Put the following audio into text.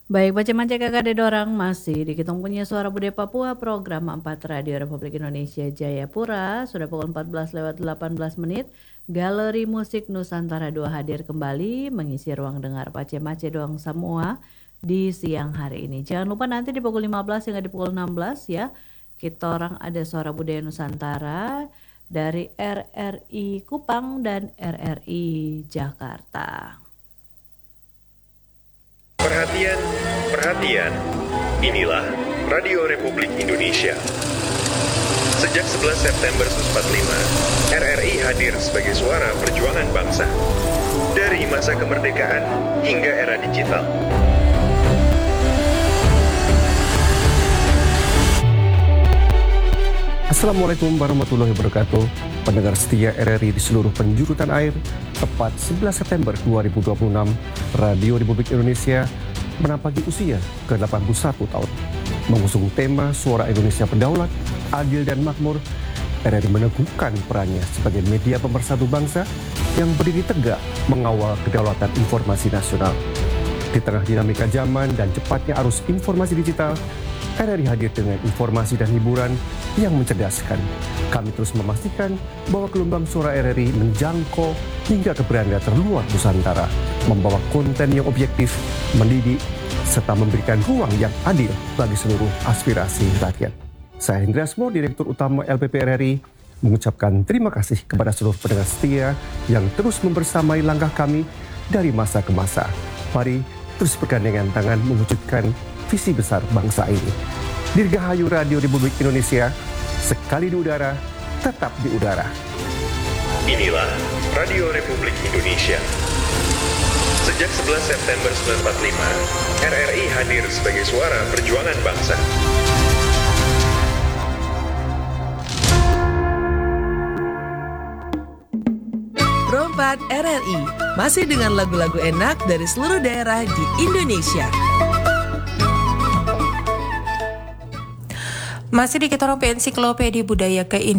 Baik, baca-baca kakak dorang masih di Kitong Punya Suara Budaya Papua, program 4 Radio Republik Indonesia Jayapura. Sudah pukul 14 lewat 18 menit. Galeri Musik Nusantara 2 hadir kembali mengisi ruang dengar pace-mace doang semua di siang hari ini. Jangan lupa nanti di pukul 15 hingga di pukul 16 ya. Kita orang ada Suara Budaya Nusantara dari RRI Kupang dan RRI Jakarta. Perhatian, perhatian. Inilah Radio Republik Indonesia. Sejak 11 September 1945, RRI hadir sebagai suara perjuangan bangsa. Dari masa kemerdekaan hingga era digital. Assalamualaikum warahmatullahi wabarakatuh. Pendengar setia RRI di seluruh penjuru tanah air, tepat 11 September 2026, Radio Republik Indonesia menampaki usia ke-81 tahun. Mengusung tema Suara Indonesia Berdaulat, Adil dan Makmur, RRI meneguhkan perannya sebagai media pemersatu bangsa yang berdiri tegak mengawal kedaulatan informasi nasional. Di tengah dinamika zaman dan cepatnya arus informasi digital, RRI hadir dengan informasi dan hiburan yang mencerdaskan. Kami terus memastikan bahwa gelombang suara RRI menjangkau hingga ke beranda terluar Nusantara, membawa konten yang objektif, mendidik, serta memberikan ruang yang adil bagi seluruh aspirasi rakyat. Saya Hendra Asmor, Direktur Utama LPP RRI, mengucapkan terima kasih kepada seluruh pendengar setia yang terus membersamai langkah kami dari masa ke masa. Mari terus bergandengan tangan mewujudkan visi besar bangsa ini. Dirgahayu Radio Republik Indonesia, sekali di udara, tetap di udara. Inilah Radio Republik Indonesia. Sejak 11 September 1945, RRI hadir sebagai suara perjuangan bangsa. Pro 4 RRI, masih dengan lagu-lagu enak dari seluruh daerah di Indonesia. Masih di Kita Ensiklopedia Budaya ke